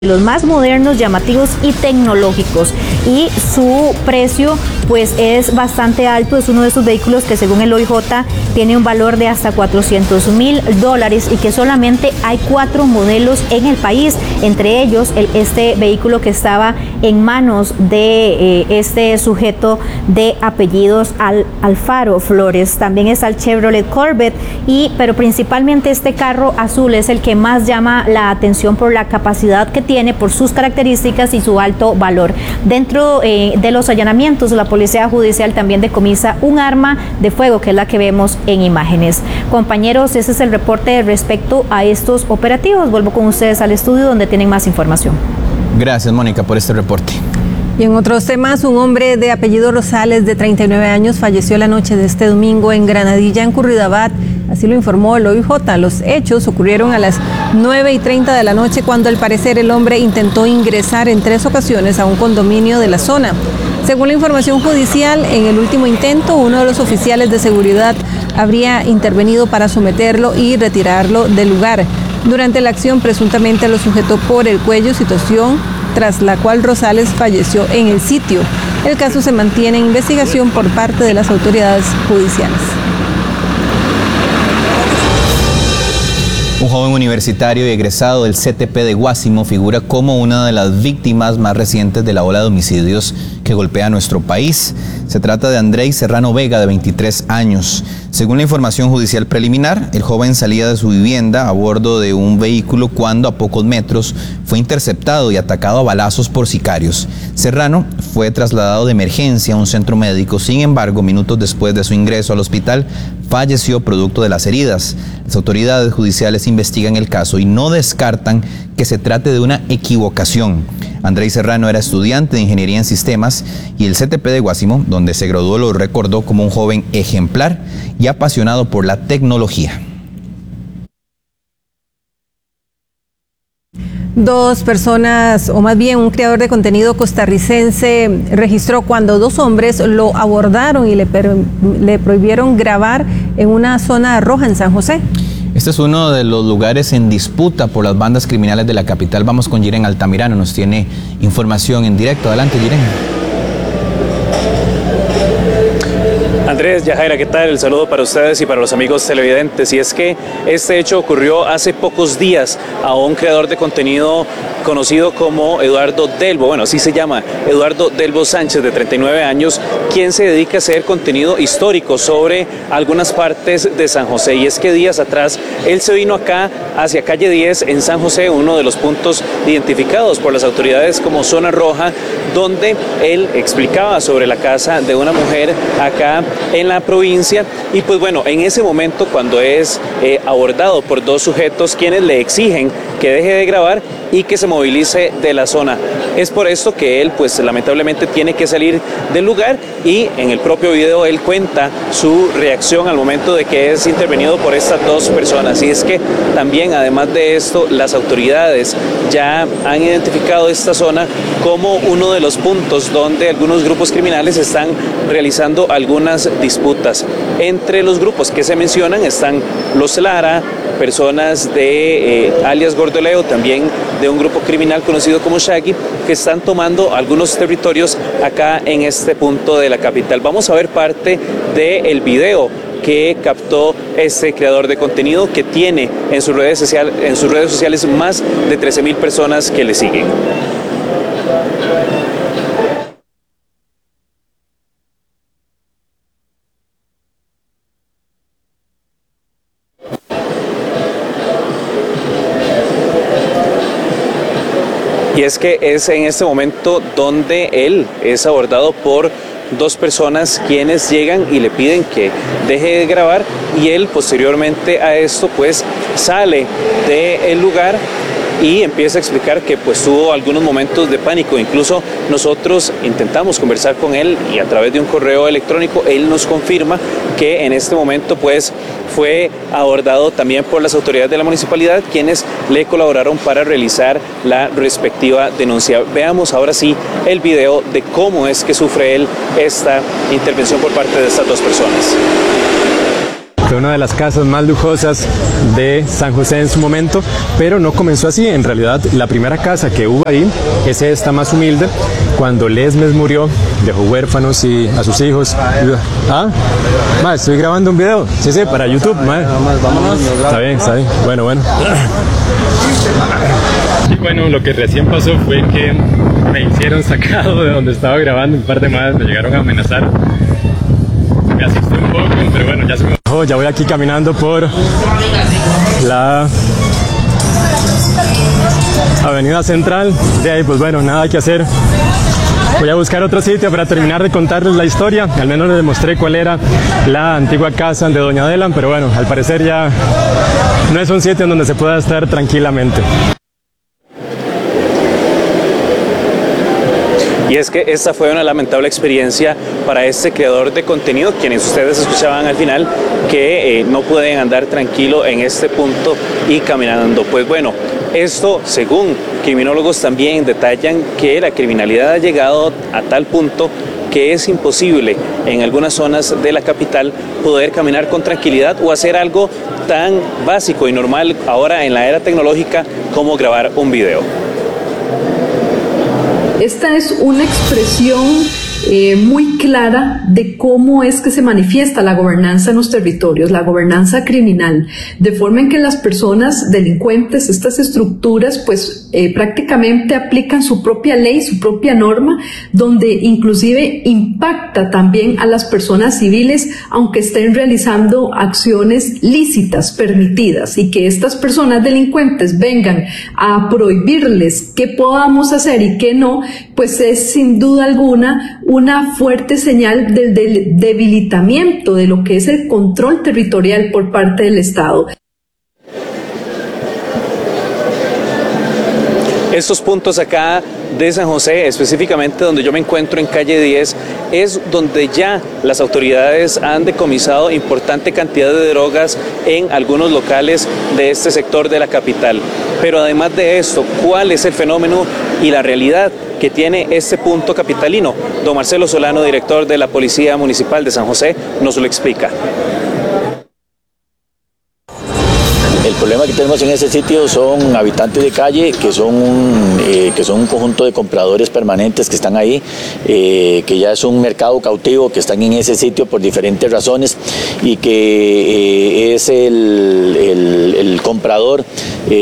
los más modernos, llamativos y tecnológicos, y su precio pues es bastante alto. Es uno de esos vehículos que según el OIJ tiene un valor de hasta $400.000 y que solamente hay 4 modelos en el país, entre ellos este vehículo que estaba en manos de este sujeto de apellidos Alfaro Flores. También está el Chevrolet Corvette, pero principalmente este carro azul es el que más llama la atención por la capacidad que tiene, por sus características y su alto valor. Dentro de los allanamientos, la Policía Judicial también decomisa un arma de fuego, que es la que vemos en imágenes. Compañeros, ese es el reporte respecto a estos operativos. Vuelvo con ustedes al estudio donde tienen más información. Gracias, Mónica, por este reporte. Y en otros temas, un hombre de apellido Rosales de 39 años falleció la noche de este domingo en Granadilla, en Curridabat. Así lo informó el OIJ. Los hechos ocurrieron a las 9:30 de la noche, cuando al parecer el hombre intentó ingresar en 3 ocasiones a un condominio de la zona. Según la información judicial, en el último intento, uno de los oficiales de seguridad habría intervenido para someterlo y retirarlo del lugar. Durante la acción, presuntamente lo sujetó por el cuello, situación tras la cual Rosales falleció en el sitio. El caso se mantiene en investigación por parte de las autoridades judiciales. Un joven universitario y egresado del CTP de Guásimo figura como una de las víctimas más recientes de la ola de homicidios que golpea a nuestro país. Se trata de Andrei Serrano Vega, de 23 años. Según la información judicial preliminar, el joven salía de su vivienda a bordo de un vehículo cuando a pocos metros fue interceptado y atacado a balazos por sicarios. Serrano fue trasladado de emergencia a un centro médico. Sin embargo, minutos después de su ingreso al hospital, falleció producto de las heridas. Las autoridades judiciales investigan el caso y no descartan que se trate de una equivocación. Andrei Serrano era estudiante de Ingeniería en Sistemas y el CTP de Guásimo, donde se graduó, lo recordó como un joven ejemplar y apasionado por la tecnología. 2 personas, o más bien un creador de contenido costarricense, registró cuando 2 hombres lo abordaron y le prohibieron grabar en una zona roja en San José. Este es uno de los lugares en disputa por las bandas criminales de la capital. Vamos con Jiren Altamirano, nos tiene información en directo. Adelante, Jiren. Andrés, Yajaira, ¿qué tal? El saludo para ustedes y para los amigos televidentes. Y es que este hecho ocurrió hace pocos días a un creador de contenido conocido como Eduardo Delbo, bueno, así se llama, Eduardo Delbo Sánchez, de 39 años, quien se dedica a hacer contenido histórico sobre algunas partes de San José. Y es que días atrás él se vino acá, hacia calle 10 en San José, uno de los puntos identificados por las autoridades como zona roja, donde él explicaba sobre la casa de una mujer acá en la provincia. Y pues bueno, en ese momento, cuando es abordado por 2 sujetos quienes le exigen que deje de grabar y que se movilice de la zona. Es por esto que él pues lamentablemente tiene que salir del lugar, y en el propio video él cuenta su reacción al momento de que es intervenido por estas 2 personas. Y es que también, además de esto, las autoridades ya han identificado esta zona como uno de los puntos donde algunos grupos criminales están realizando algunas disputas. Entre los grupos que se mencionan están los Lara, personas de alias Gordoleo, también de un grupo criminal conocido como Shaggy, que están tomando algunos territorios acá en este punto de la capital. Vamos a ver parte del video que captó este creador de contenido, que tiene en sus redes sociales más de 13,000 personas que le siguen. Y es que es en este momento donde él es abordado por 2 personas quienes llegan y le piden que deje de grabar, y él posteriormente a esto pues sale del lugar y empieza a explicar que pues tuvo algunos momentos de pánico. Incluso nosotros intentamos conversar con él y a través de un correo electrónico él nos confirma que en este momento pues fue abordado también por las autoridades de la municipalidad, quienes le colaboraron para realizar la respectiva denuncia. Veamos ahora sí el video de cómo es que sufre él esta intervención por parte de estas 2 personas. Fue una de las casas más lujosas de San José en su momento, pero no comenzó así. En realidad, la primera casa que hubo ahí es esta más humilde. Cuando Lesmes murió, dejó huérfanos y a sus hijos. Ma, estoy grabando un video. Sí, para YouTube, ma. Vámonos. Está bien. Bueno. Y bueno, lo que recién pasó fue que me hicieron sacado de donde estaba grabando. Un par de más me llegaron a amenazar. Me asusté un poco, pero bueno, ya se me bajó. Ya voy aquí caminando por la avenida central. De ahí, pues bueno, nada que hacer. Voy a buscar otro sitio para terminar de contarles la historia. Al menos les demostré cuál era la antigua casa de Doña Adela, pero bueno, al parecer ya no es un sitio en donde se pueda estar tranquilamente. Y es que esta fue una lamentable experiencia para este creador de contenido, quienes ustedes escuchaban al final, que no pueden andar tranquilo en este punto y caminando. Pues bueno, esto, según criminólogos, también detallan que la criminalidad ha llegado a tal punto que es imposible en algunas zonas de la capital poder caminar con tranquilidad o hacer algo tan básico y normal ahora en la era tecnológica como grabar un video. Esta es una expresión muy clara de cómo es que se manifiesta la gobernanza en los territorios, la gobernanza criminal, de forma en que las personas delincuentes, estas estructuras, pues prácticamente aplican su propia ley, su propia norma, donde inclusive impacta también a las personas civiles, aunque estén realizando acciones lícitas, permitidas, y que estas personas delincuentes vengan a prohibirles qué podamos hacer y qué no, pues es sin duda alguna una fuerte señal del debilitamiento de lo que es el control territorial por parte del Estado. Estos puntos acá de San José, específicamente donde yo me encuentro en calle 10, es donde ya las autoridades han decomisado importante cantidad de drogas en algunos locales de este sector de la capital. Pero además de esto, ¿cuál es el fenómeno y la realidad que tiene este punto capitalino? Don Marcelo Solano, director de la Policía Municipal de San José, nos lo explica. El problema que tenemos en ese sitio son habitantes de calle que son un conjunto de compradores permanentes que están ahí, que ya es un mercado cautivo, que están en ese sitio por diferentes razones y que es el comprador